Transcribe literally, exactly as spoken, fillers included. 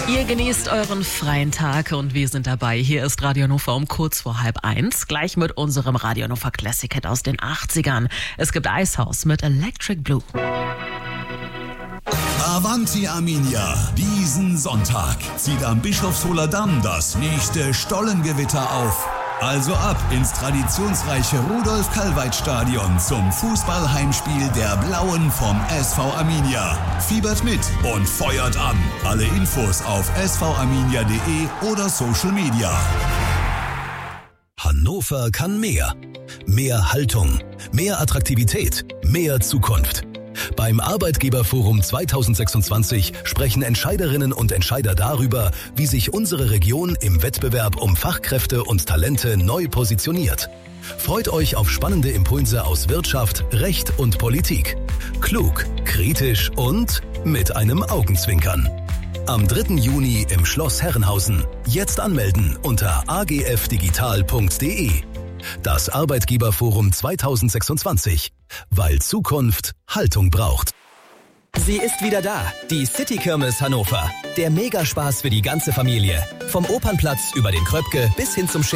Ihr genießt euren freien Tag und wir sind dabei. Hier ist Radio Hannover um kurz vor halb eins. Gleich mit unserem Radio Hannover Classic Hit aus den achtzigern. Es gibt Icehouse mit Electric Blue. Avanti Arminia, diesen Sonntag zieht am Bischofshofer Damm das nächste Stollengewitter auf. Also ab ins traditionsreiche Rudolf-Kalweit-Stadion zum Fußballheimspiel der Blauen vom S V Arminia. Fiebert mit und feuert an. Alle Infos auf s v arminia punkt de oder Social Media. Hannover kann mehr. Mehr Haltung, mehr Attraktivität, mehr Zukunft. Beim Arbeitgeberforum zweitausendsechsundzwanzig sprechen Entscheiderinnen und Entscheider darüber, wie sich unsere Region im Wettbewerb um Fachkräfte und Talente neu positioniert. Freut euch auf spannende Impulse aus Wirtschaft, Recht und Politik. Klug, kritisch und mit einem Augenzwinkern. Am dritten Juni im Schloss Herrenhausen. Jetzt anmelden unter a g f digital punkt de. Das Arbeitgeberforum zweitausendsechsundzwanzig. Weil Zukunft Haltung braucht. Sie ist wieder da, die City-Kirmes Hannover. Der Megaspaß für die ganze Familie. Vom Opernplatz über den Kröpke bis hin zum